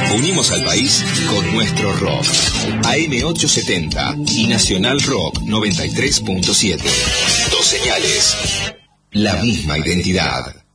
Unimos al país con nuestro rock. AM870 y Nacional Rock 93.7. Dos señales, la misma identidad.